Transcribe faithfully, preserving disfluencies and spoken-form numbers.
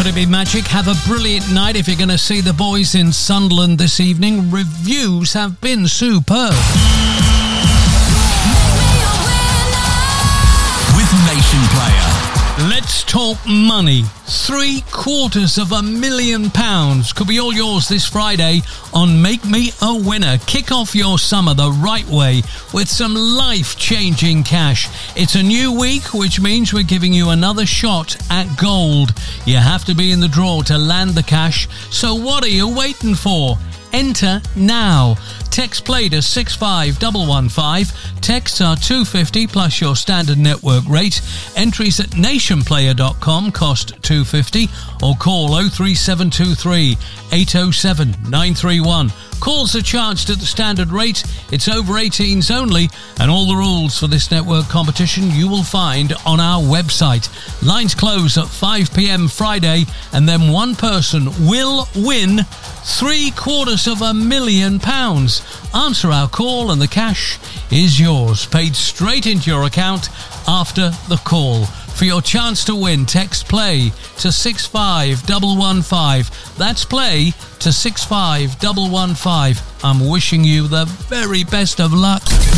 it be magic? Have a brilliant night if you're going to see the boys in Sunderland this evening. Reviews have been superb. With Nation Player. Let's talk money. Three quarters of a million pounds could be all yours this Friday on Make Me a Winner. Kick off your summer the right way with some life-changing cash. It's a new week, which means we're giving you another shot at gold. You have to be in the draw to land the cash. So what are you waiting for? Enter now. Text play to six five one one five. Texts are two pounds fifty plus your standard network rate. Entries at nation player dot com cost two pounds fifty or call oh three seven two three eight oh seven nine three one. Calls are charged at the standard rate. It's over eighteens only, and all the rules for this network competition you will find on our website. Lines close at five p.m. Friday, and then one person will win three quarters of a million pounds. Answer our call and the cash is yours, paid straight into your account after the call. For your chance to win, text play to six five one one five. That's play to six five one one five. I'm wishing you the very best of luck.